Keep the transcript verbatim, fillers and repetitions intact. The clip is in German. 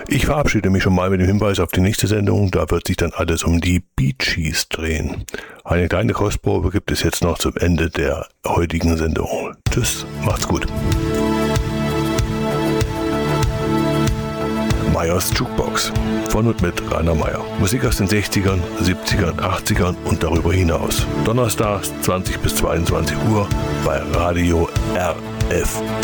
Ich verabschiede mich schon mal mit dem Hinweis auf die nächste Sendung. Da wird sich dann alles um die Bee Gees drehen. Eine kleine Kostprobe gibt es jetzt noch zum Ende der heutigen Sendung. Tschüss, macht's gut. Meyers Jukebox von und mit Rainer Meyer. Musik aus den sechzigern, siebzigern, achtzigern und darüber hinaus. Donnerstags zwanzig bis zweiundzwanzig Uhr bei Radio R F